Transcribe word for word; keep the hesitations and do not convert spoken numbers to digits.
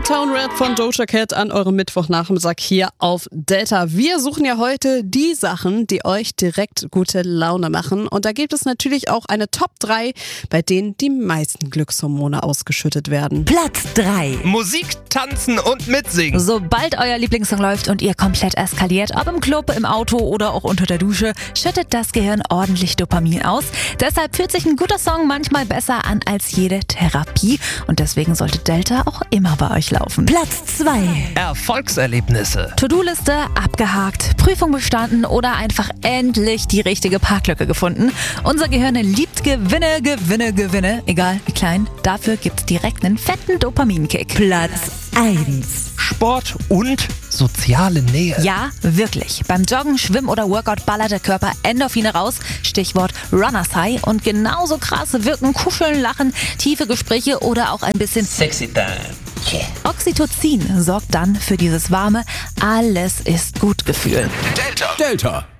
Uptown Red von Doja Cat an eurem Mittwochnachmittag hier auf Delta. Wir suchen ja heute die Sachen, die euch direkt gute Laune machen. Und da gibt es natürlich auch eine Top drei, bei denen die meisten Glückshormone ausgeschüttet werden. Platz drei. Musik, tanzen und mitsingen. Sobald euer Lieblingssong läuft und ihr komplett eskaliert, ob im Club, im Auto oder auch unter der Dusche, schüttet das Gehirn ordentlich Dopamin aus. Deshalb fühlt sich ein guter Song manchmal besser an als jede Therapie. Und deswegen sollte Delta auch immer bei euch laufen. Platz zwei. Erfolgserlebnisse. To-Do-Liste abgehakt, Prüfung bestanden oder einfach endlich die richtige Parklücke gefunden. Unser Gehirn liebt Gewinne, Gewinne, Gewinne. Egal wie klein, dafür gibt's direkt einen fetten Dopaminkick. Platz eins. Sport und soziale Nähe. Ja, wirklich. Beim Joggen, Schwimmen oder Workout ballert der Körper Endorphine raus. Stichwort Runners High. Und genauso krass wirken Kuscheln, Lachen, tiefe Gespräche oder auch ein bisschen Sexy Time. Yeah. Oxytocin sorgt dann für dieses warme Alles ist gut Gefühl. Delta. Delta.